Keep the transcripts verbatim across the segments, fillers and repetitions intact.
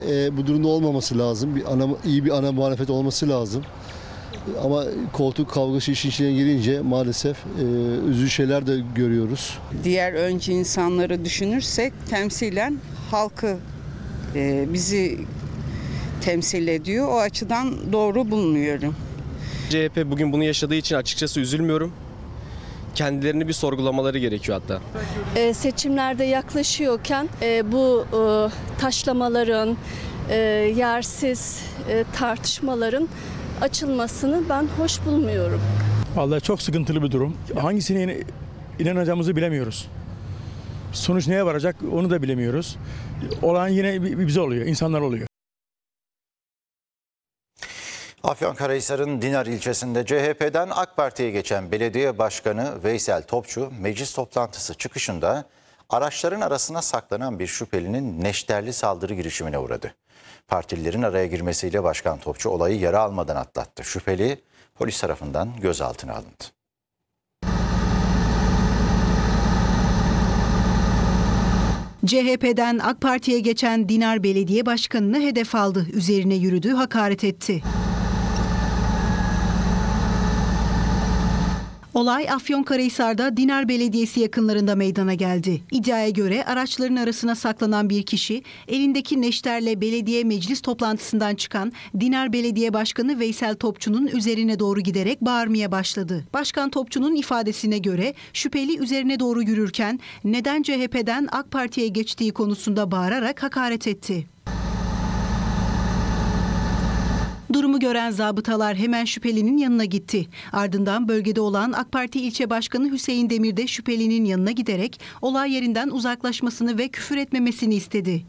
E, bu durumda olmaması lazım. Bir ana, iyi bir ana muhalefet olması lazım. Ama koltuk kavgası işin içine girince maalesef e, üzücü şeyler de görüyoruz. Diğer önce insanları düşünürsek temsilen halkı e, bizi temsil ediyor. O açıdan doğru bulmuyorum. C H P bugün bunu yaşadığı için açıkçası üzülmüyorum. Kendilerini bir sorgulamaları gerekiyor hatta. E, seçimlerde yaklaşıyorken e, bu e, taşlamaların, e, yersiz e, tartışmaların açılmasını ben hoş bulmuyorum. Vallahi çok sıkıntılı bir durum. Hangisine inanacağımızı bilemiyoruz. Sonuç neye varacak onu da bilemiyoruz. Olan yine bize oluyor, insanlar oluyor. Afyonkarahisar'ın Dinar ilçesinde C H P'den AK Parti'ye geçen belediye başkanı Veysel Topçu meclis toplantısı çıkışında araçların arasına saklanan bir şüphelinin neşterli saldırı girişimine uğradı. Partililerin araya girmesiyle Başkan Topçu olayı yara almadan atlattı. Şüpheli polis tarafından gözaltına alındı. C H P'den AK Parti'ye geçen Dinar Belediye Başkanı'nı hedef aldı. Üzerine yürüdü, hakaret etti. Olay Afyonkarahisar'da Dinar Belediyesi yakınlarında meydana geldi. İddiaya göre araçların arasına saklanan bir kişi elindeki neşterle belediye meclis toplantısından çıkan Dinar Belediye Başkanı Veysel Topçu'nun üzerine doğru giderek bağırmaya başladı. Başkan Topçu'nun ifadesine göre şüpheli üzerine doğru yürürken neden C H P'den AK Parti'ye geçtiği konusunda bağırarak hakaret etti. Durumu gören zabıtalar hemen şüphelinin yanına gitti. Ardından bölgede olan AK Parti ilçe başkanı Hüseyin Demir de şüphelinin yanına giderek olay yerinden uzaklaşmasını ve küfür etmemesini istedi.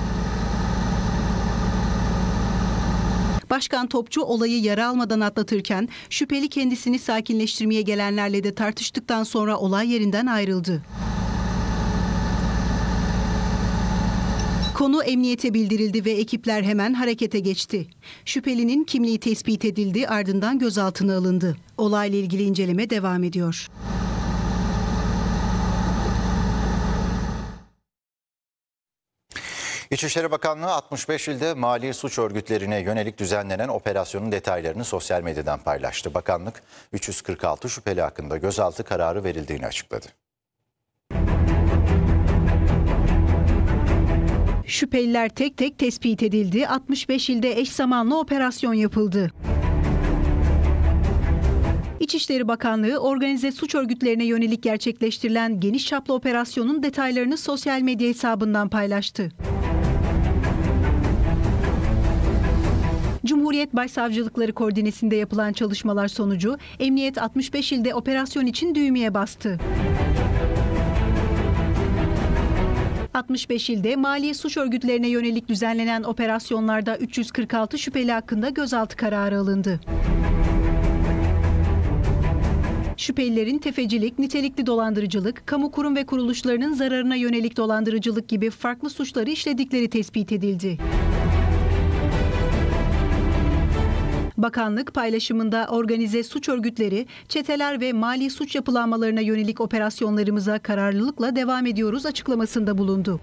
Başkan Topçu olayı yara almadan atlatırken şüpheli kendisini sakinleştirmeye gelenlerle de tartıştıktan sonra olay yerinden ayrıldı. Konu emniyete bildirildi ve ekipler hemen harekete geçti. Şüphelinin kimliği tespit edildi, ardından gözaltına alındı. Olayla ilgili inceleme devam ediyor. İçişleri Bakanlığı altmış beş ilde mali suç örgütlerine yönelik düzenlenen operasyonun detaylarını sosyal medyadan paylaştı. Bakanlık üç yüz kırk altı şüpheli hakkında gözaltı kararı verildiğini açıkladı. Şüpheliler tek tek tespit edildi. altmış beş ilde eş zamanlı operasyon yapıldı. İçişleri Bakanlığı organize suç örgütlerine yönelik gerçekleştirilen geniş çaplı operasyonun detaylarını sosyal medya hesabından paylaştı. Cumhuriyet Başsavcılıkları koordinesinde yapılan çalışmalar sonucu emniyet altmış beş ilde operasyon için düğmeye bastı. altmış beş ilde mali suç örgütlerine yönelik düzenlenen operasyonlarda üç yüz kırk altı şüpheli hakkında gözaltı kararı alındı. Şüphelilerin tefecilik, nitelikli dolandırıcılık, kamu kurum ve kuruluşlarının zararına yönelik dolandırıcılık gibi farklı suçları işledikleri tespit edildi. Bakanlık paylaşımında organize suç örgütleri, çeteler ve mali suç yapılanmalarına yönelik operasyonlarımıza kararlılıkla devam ediyoruz açıklamasında bulundu.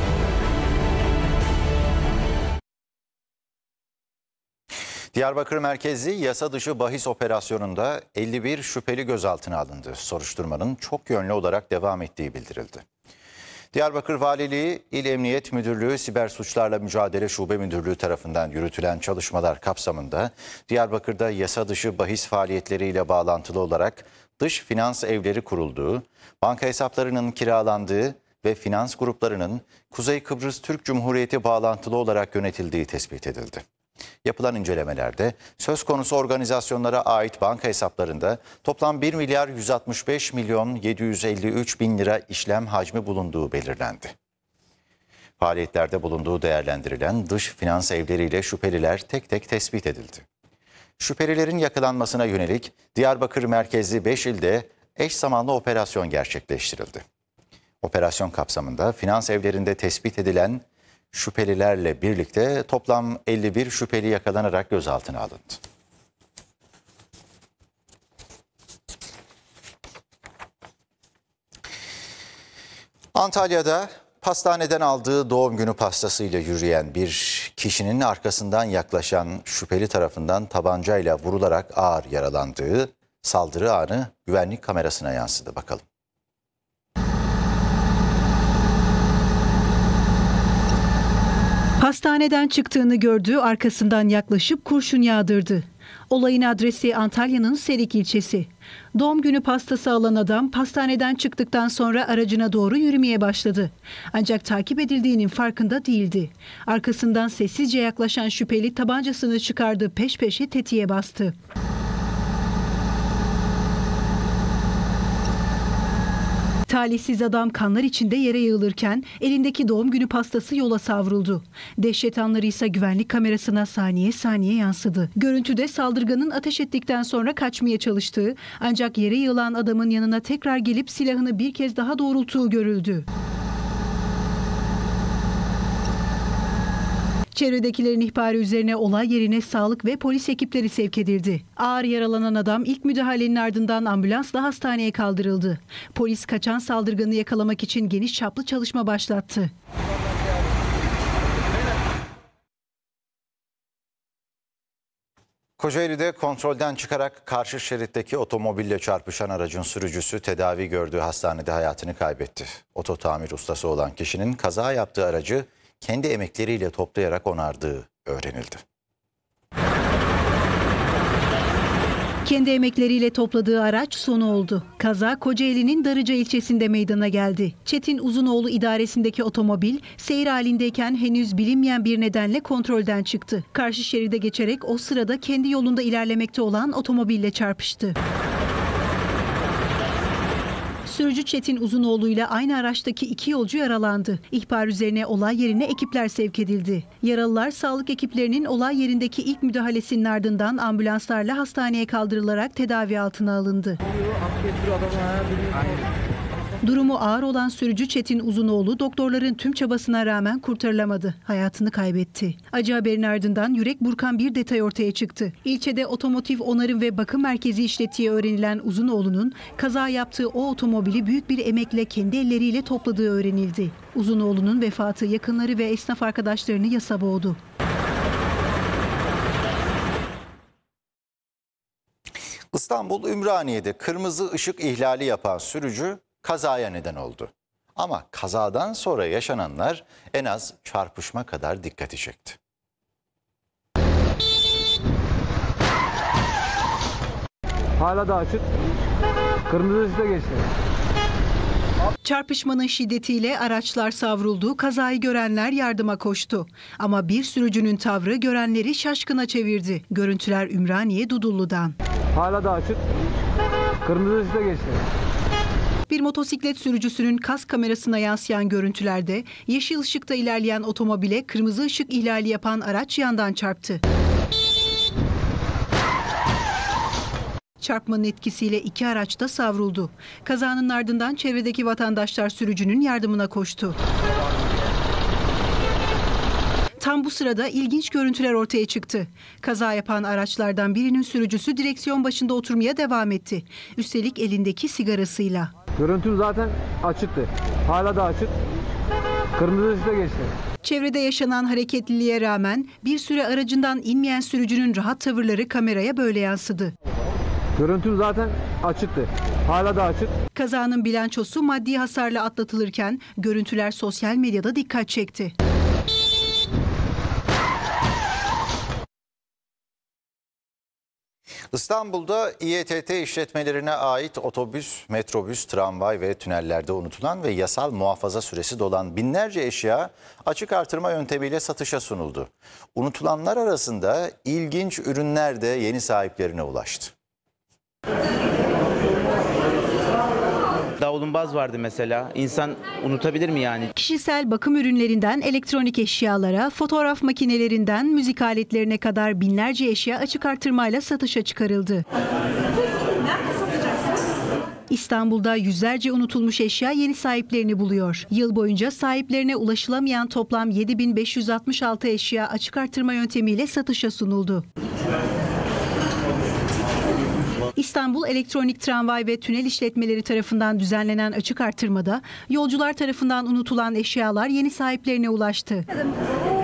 Diyarbakır merkezli yasa dışı bahis operasyonunda elli bir şüpheli gözaltına alındı. Soruşturmanın çok yönlü olarak devam ettiği bildirildi. Diyarbakır Valiliği, İl Emniyet Müdürlüğü, Siber Suçlarla Mücadele Şube Müdürlüğü tarafından yürütülen çalışmalar kapsamında Diyarbakır'da yasa dışı bahis faaliyetleriyle bağlantılı olarak dış finans evleri kurulduğu, banka hesaplarının kiralandığı ve finans gruplarının Kuzey Kıbrıs Türk Cumhuriyeti bağlantılı olarak yönetildiği tespit edildi. Yapılan incelemelerde söz konusu organizasyonlara ait banka hesaplarında toplam bir milyar yüz altmış beş milyon yedi yüz elli üç bin lira işlem hacmi bulunduğu belirlendi. Faaliyetlerde bulunduğu değerlendirilen dış finans evleriyle şüpheliler tek tek tespit edildi. Şüphelilerin yakalanmasına yönelik Diyarbakır merkezli beş ilde eş zamanlı operasyon gerçekleştirildi. Operasyon kapsamında finans evlerinde tespit edilen şüphelilerle birlikte toplam elli bir şüpheli yakalanarak gözaltına alındı. Antalya'da pastaneden aldığı doğum günü pastasıyla yürüyen bir kişinin arkasından yaklaşan şüpheli tarafından tabancayla vurularak ağır yaralandığı saldırı anı güvenlik kamerasına yansıdı. Bakalım. Hastaneden çıktığını gördü, arkasından yaklaşıp kurşun yağdırdı. Olayın adresi Antalya'nın Serik ilçesi. Doğum günü pastası alan adam pastaneden çıktıktan sonra aracına doğru yürümeye başladı. Ancak takip edildiğinin farkında değildi. Arkasından sessizce yaklaşan şüpheli tabancasını çıkardı, peş peşe tetiğe bastı. Talihsiz adam kanlar içinde yere yığılırken elindeki doğum günü pastası yola savruldu. Dehşet anları ise güvenlik kamerasına saniye saniye yansıdı. Görüntüde saldırganın ateş ettikten sonra kaçmaya çalıştığı, ancak yere yığılan adamın yanına tekrar gelip silahını bir kez daha doğrulttuğu görüldü. Çevredekilerin ihbarı üzerine olay yerine sağlık ve polis ekipleri sevk edildi. Ağır yaralanan adam ilk müdahalenin ardından ambulansla hastaneye kaldırıldı. Polis kaçan saldırganı yakalamak için geniş çaplı çalışma başlattı. Kocaeli'de kontrolden çıkarak karşı şeritteki otomobille çarpışan aracın sürücüsü tedavi gördüğü hastanede hayatını kaybetti. Oto tamir ustası olan kişinin kaza yaptığı aracı kendi emekleriyle toplayarak onardığı öğrenildi. Kendi emekleriyle topladığı araç sonu oldu. Kaza Kocaeli'nin Darıca ilçesinde meydana geldi. Çetin Uzunoğlu idaresindeki otomobil seyir halindeyken henüz bilinmeyen bir nedenle kontrolden çıktı. Karşı şeride geçerek o sırada kendi yolunda ilerlemekte olan otomobille çarpıştı. Sürücü Çetin Uzunoğlu ile aynı araçtaki iki yolcu yaralandı. İhbar üzerine olay yerine ekipler sevk edildi. Yaralılar sağlık ekiplerinin olay yerindeki ilk müdahalesinin ardından ambulanslarla hastaneye kaldırılarak tedavi altına alındı. Durumu ağır olan sürücü Çetin Uzunoğlu doktorların tüm çabasına rağmen kurtarılamadı. Hayatını kaybetti. Acı haberin ardından yürek burkan bir detay ortaya çıktı. İlçede otomotiv onarım ve bakım merkezi işlettiği öğrenilen Uzunoğlu'nun kaza yaptığı o otomobili büyük bir emekle kendi elleriyle topladığı öğrenildi. Uzunoğlu'nun vefatı yakınları ve esnaf arkadaşlarını yasa boğdu. İstanbul Ümraniye'de kırmızı ışık ihlali yapan sürücü kazaya neden oldu. Ama kazadan sonra yaşananlar en az çarpışma kadar dikkati çekti. Hala da açık. Kırmızı ışıkta geçti. Çarpışmanın şiddetiyle araçlar savruldu, kazayı görenler yardıma koştu. Ama bir sürücünün tavrı görenleri şaşkına çevirdi. Görüntüler Ümraniye Dudullu'dan. Hala da açık. Kırmızı ışıkta geçti. Bir motosiklet sürücüsünün kas kamerasına yansıyan görüntülerde yeşil ışıkta ilerleyen otomobile kırmızı ışık ihlali yapan araç yandan çarptı. Çarpmanın etkisiyle iki araç da savruldu. Kazanın ardından çevredeki vatandaşlar sürücünün yardımına koştu. Tam bu sırada ilginç görüntüler ortaya çıktı. Kaza yapan araçlardan birinin sürücüsü direksiyon başında oturmaya devam etti. Üstelik elindeki sigarasıyla. Görüntüm zaten açıktı. Hala da açık. Kırmızı ışıkta geçti. Çevrede yaşanan hareketliliğe rağmen bir süre aracından inmeyen sürücünün rahat tavırları kameraya böyle yansıdı. Görüntüm zaten açıktı. Hala da açık. Kazanın bilançosu maddi hasarla atlatılırken görüntüler sosyal medyada dikkat çekti. İstanbul'da İETT işletmelerine ait otobüs, metrobüs, tramvay ve tünellerde unutulan ve yasal muhafaza süresi dolan binlerce eşya açık artırma yöntemiyle satışa sunuldu. Unutulanlar arasında ilginç ürünler de yeni sahiplerine ulaştı. Davlumbaz vardı mesela. İnsan unutabilir mi yani? Kişisel bakım ürünlerinden elektronik eşyalara, fotoğraf makinelerinden müzik aletlerine kadar binlerce eşya açık artırmayla satışa çıkarıldı. İstanbul'da yüzlerce unutulmuş eşya yeni sahiplerini buluyor. Yıl boyunca sahiplerine ulaşılamayan toplam yedi bin beş yüz altmış altı eşya açık artırma yöntemiyle satışa sunuldu. İstanbul Elektronik Tramvay ve Tünel İşletmeleri tarafından düzenlenen açık artırmada yolcular tarafından unutulan eşyalar yeni sahiplerine ulaştı.